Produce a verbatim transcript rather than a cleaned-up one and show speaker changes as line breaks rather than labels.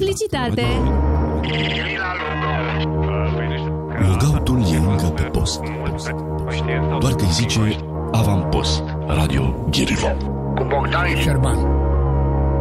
Publicitate.
Logautul e încă pe post. Doar că îi zice avampost. Radio Ghirivon.
Cu Bogdan Șerban.